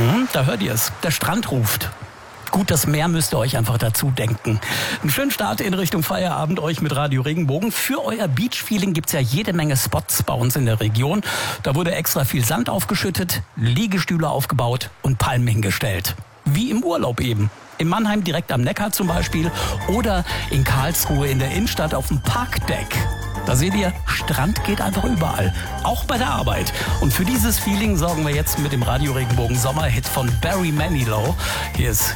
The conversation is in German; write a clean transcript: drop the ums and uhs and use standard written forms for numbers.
Da hört ihr es. Der Strand ruft. Gut, das Meer müsst ihr euch einfach dazu denken. Einen schönen Start in Richtung Feierabend euch mit Radio Regenbogen. Für euer Beach-Feeling gibt's ja jede Menge Spots bei uns in der Region. Da wurde extra viel Sand aufgeschüttet, Liegestühle aufgebaut und Palmen hingestellt. Wie im Urlaub eben. In Mannheim direkt am Neckar zum Beispiel oder in Karlsruhe in der Innenstadt auf dem Parkdeck. Da seht ihr, Strand geht einfach überall, auch bei der Arbeit. Und für dieses Feeling sorgen wir jetzt mit dem Radio Regenbogen Sommerhit von Barry Manilow. Hier ist